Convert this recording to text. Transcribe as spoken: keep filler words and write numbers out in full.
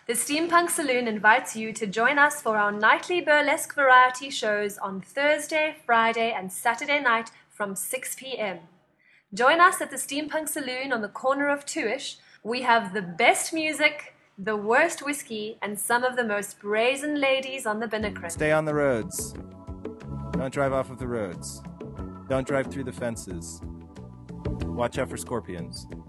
The Steampunk Saloon invites you to join us for our nightly burlesque variety shows on Thursday, Friday, and Saturday night from six p.m. Join us at the Steampunk Saloon on the corner of Tuish. We have the best music, the worst whiskey, and some of the most brazen ladies on the Binnacle. Stay on the roads. Don't drive off of the roads. Don't drive through the fences. Watch out for scorpions.